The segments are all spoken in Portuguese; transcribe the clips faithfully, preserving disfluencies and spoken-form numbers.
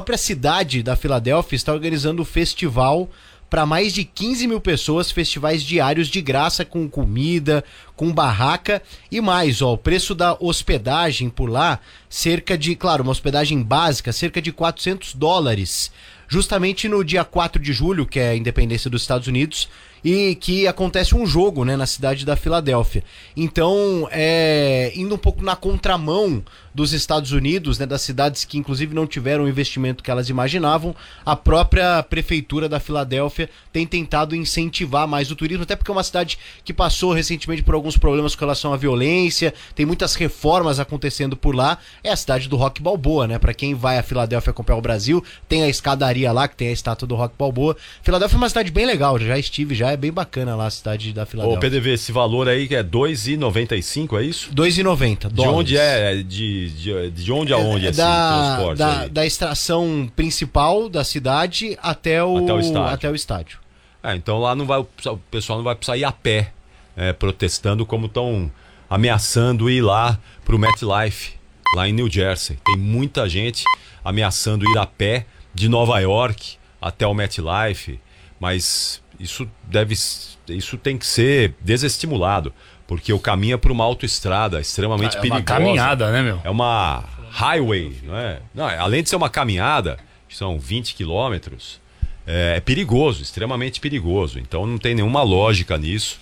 própria cidade da Filadélfia está organizando o festival para mais de quinze mil pessoas, festivais diários de graça com comida, com barraca e mais, ó, o preço da hospedagem por lá, cerca de, claro, uma hospedagem básica, cerca de quatrocentos dólares, justamente no dia quatro de julho, que é a independência dos Estados Unidos, e que acontece um jogo, né, na cidade da Filadélfia. Então, é, indo um pouco na contramão dos Estados Unidos, né, das cidades que inclusive não tiveram o investimento que elas imaginavam, a própria prefeitura da Filadélfia tem tentado incentivar mais o turismo, até porque é uma cidade que passou recentemente por alguns problemas com relação à violência, tem muitas reformas acontecendo por lá. É a cidade do Rock Balboa, né? Para quem vai a Filadélfia acompanhar o Brasil, tem a escadaria lá que tem a estátua do Rock Balboa. Filadélfia é uma cidade bem legal, já estive, já é bem bacana lá a cidade da Filadélfia. Ô, P D V, esse valor aí que é dois reais e noventa e cinco, é isso? dois reais e noventa dólares. De onde é? De, de, de onde a onde é, esse da, transporte da, aí? da extração principal da cidade até o, até o estádio. Até o estádio. É, então lá não vai, o pessoal não vai precisar ir a pé, é, protestando como estão ameaçando ir lá pro MetLife, lá em New Jersey. Tem muita gente ameaçando ir a pé de Nova York até o MetLife, mas isso deve, isso tem que ser desestimulado, porque o caminho é para uma autoestrada extremamente é perigosa. É uma caminhada, né, meu? É uma highway, não é? Não, além de ser uma caminhada, são vinte quilômetros, é, é perigoso, extremamente perigoso. Então não tem nenhuma lógica nisso.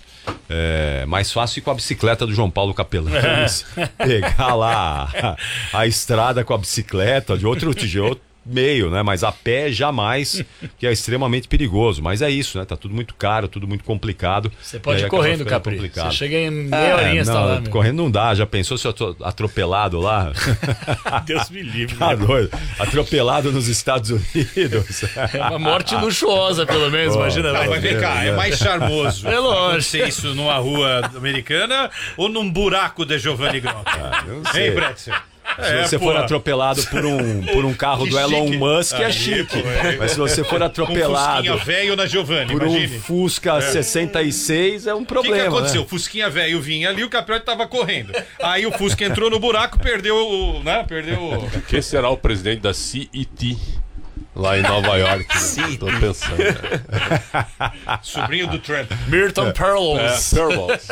É mais fácil ir com a bicicleta do João Paulo Capelanes, pegar lá a, a estrada com a bicicleta de outro, de outro meio, né? Mas a pé jamais, que é extremamente perigoso. Mas é isso, né? Tá tudo muito caro, tudo muito complicado. Você pode ir correndo, Capri. Você chega em meia é, horinha, não, tá lá, meu. Correndo não dá. Já pensou se eu tô atropelado lá? Deus me livre. Tá doido. Atropelado nos Estados Unidos. É uma morte luxuosa, pelo menos, oh, imagina. Não, mas vem cá, é mais charmoso é lógico. acontecer isso numa rua americana ou num buraco de Giovanni Grocchi? Ah, não sei. Hein, Bretzel? Se é, você pô. for atropelado por um, por um carro que do Elon chique. Musk, é chique. Pô, é. Mas se você for atropelado um Fusquinha velho na Giovanni, por imagine. um Fusca é. sessenta e seis, é um problema. O que, que aconteceu? Né? O Fusquinha velho vinha ali, o Capriotti tava correndo. Aí o Fusca entrou no buraco, perdeu o. Né? Perdeu o... Quem será o presidente da C E T? Lá em Nova York, né? Tô pensando. Né? Sobrinho do Trump. Milton Perlos. É, Perlos.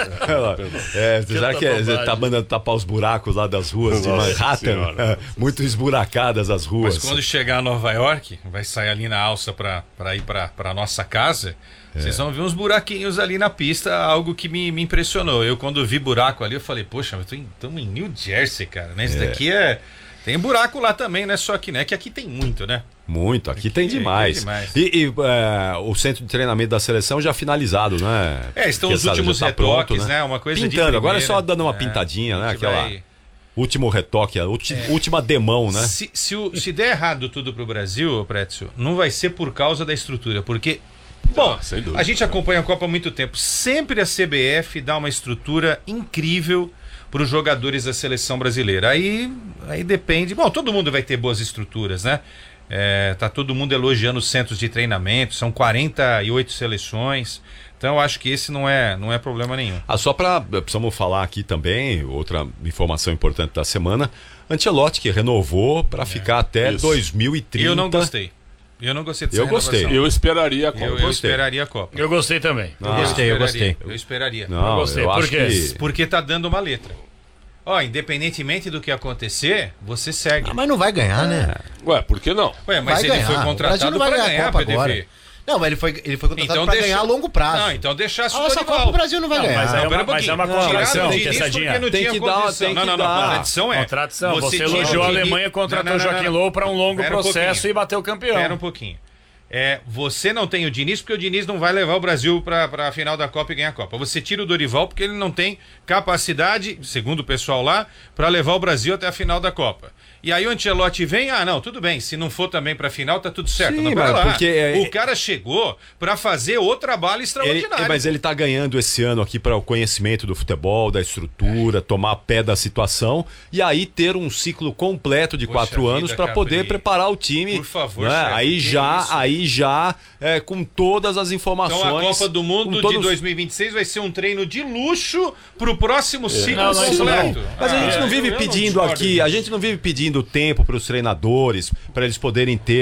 É, é, será que é, tá mandando tapar os buracos lá das ruas de Manhattan? É, muito esburacadas as ruas. Mas quando chegar a Nova York, vai sair ali na alça pra, pra ir pra, pra nossa casa, é. Vocês vão ver uns buraquinhos ali na pista, algo que me, me impressionou. Eu, quando vi buraco ali, eu falei, poxa, estamos em New Jersey, cara, né? Isso é. daqui é... Tem buraco lá também, não é só aqui, né? Que aqui tem muito, né? Muito, aqui, aqui tem demais. Tem demais. E, e é, o centro de treinamento da seleção já finalizado, né? É, estão os últimos tá retoques, pronto, né? né? Uma coisa Pintando, de primeira, agora é só dando uma é, pintadinha, né? Aquela vai... último retoque, a ulti... é. última demão, né? Se, se, o, se der errado tudo pro Brasil, Prétio, não vai ser por causa da estrutura, porque... Bom, ah, a gente acompanha a Copa há muito tempo. Sempre a C B F dá uma estrutura incrível para os jogadores da seleção brasileira. Aí, aí depende... Bom, todo mundo vai ter boas estruturas, né? É, tá todo mundo elogiando os centros de treinamento, são quarenta e oito seleções, então eu acho que esse não é, não é problema nenhum. Ah, só para precisamos falar aqui também, outra informação importante da semana, Ancelotti que renovou para é, ficar até isso. dois mil e trinta. Eu não gostei. Eu não gostei dessa Eu gostei. Eu esperaria a Copa. Eu, eu esperaria a Copa. Eu gostei também. Eu gostei, eu, eu gostei. Eu esperaria. Não, eu gostei. Eu Por acho quê? Que... Porque tá dando uma letra. Ó, independentemente do que acontecer, você segue. Ah, mas não vai ganhar, é. né? Ué, por que não? Ué, mas vai ele ganhar. foi contratado para ganhar, ganhar P D V. Não, mas ele foi, ele foi contratado então para deixa... ganhar a longo prazo. Não, então deixasse ah, o essa Copa o Brasil não vai não, ganhar. Mas, não, é uma, mas é uma contradição, Pensadinha. Não tem tinha que dar, tem que não, não, dar. não, contradição é. Contradição. Você, você elogiou a Alemanha, contratou o Joaquim Low para um longo Pera processo um e bateu o campeão. Espera um pouquinho. É, você não tem o Diniz porque o Diniz não vai levar o Brasil para a final da Copa e ganhar a Copa. Você tira o Dorival porque ele não tem capacidade, segundo o pessoal lá, para levar o Brasil até a final da Copa. E aí o Ancelotti vem, ah não, tudo bem, se não for também pra final tá tudo certo. Sim, não, mas lá. porque é... O cara chegou pra fazer o trabalho extraordinário. Ele, mas ele tá ganhando esse ano aqui para o conhecimento do futebol, da estrutura, é. tomar pé da situação e aí ter um ciclo completo de Poxa quatro vida, anos para poder preparar o time. Por favor, né? chefe, aí, já, isso? aí já é, com todas as informações. Então a Copa do Mundo todos... de dois mil e vinte e seis vai ser um treino de luxo pro próximo ciclo não, não, completo. Não. Mas ah, a gente não vive é, pedindo aqui, a gente não vive pedindo tempo para os treinadores, para eles poderem ter